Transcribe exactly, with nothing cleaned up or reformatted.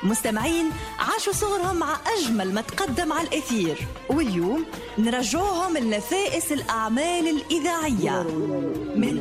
مستمعين عاشوا صغرهم مع أجمل ما تقدم على الأثير، واليوم نرجعوهم لنفائس الأعمال الإذاعية من